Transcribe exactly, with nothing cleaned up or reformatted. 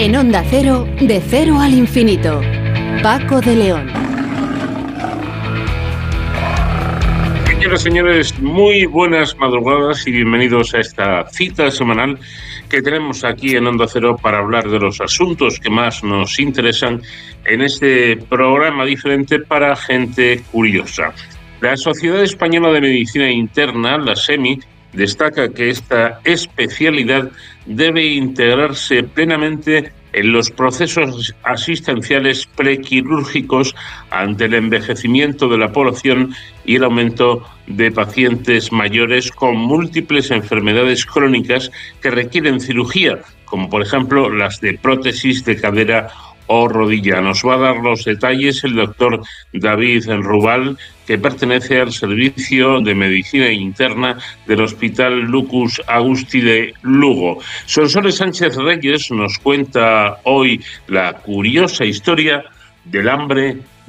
En Onda Cero, de cero al infinito. Paco de León. Señoras y señores, muy buenas madrugadas y bienvenidos a esta cita semanal que tenemos aquí en Onda Cero para hablar de los asuntos que más nos interesan en este programa diferente para gente curiosa. La Sociedad Española de Medicina Interna, la SEMI, destaca que esta especialidad debe integrarse plenamente en los procesos asistenciales prequirúrgicos ante el envejecimiento de la población y el aumento de pacientes mayores con múltiples enfermedades crónicas que requieren cirugía, como por ejemplo las de prótesis de cadera o rodilla. Nos va a dar los detalles el doctor David Rubal, que pertenece al Servicio de Medicina Interna del Hospital Lucus Agusti de Lugo. Sonsoles Sánchez Reyes nos cuenta hoy la curiosa historia del hambre